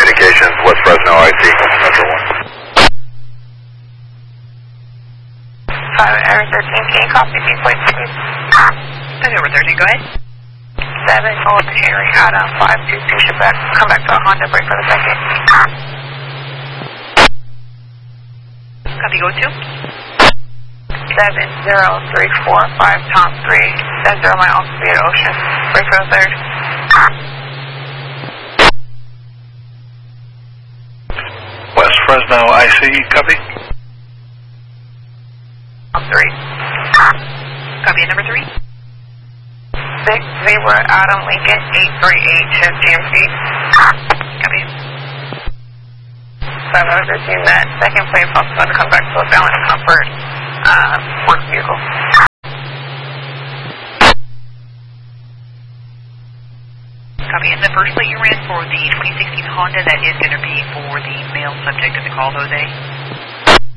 Communications, West Fresno IC, Metro 1. 5 Air 13, can you copy me, please? Over 13, go ahead. 7 Old Henry Adam 522 should come back to a Honda, break for the second. Copy, go to? 70345 Tom 3, 70 my own speed Ocean, break for the third. West Fresno IC, copy. 3. Copy, number 3. 6 Zebra Adam Lincoln 838 Shift GMC. Copy. 7 out of 13, that second plane pops going to come back to a balance comfort work vehicle. Copy, and the first plate you ran for the 2016 Honda, that is going to be for the male subject of the call, Jose?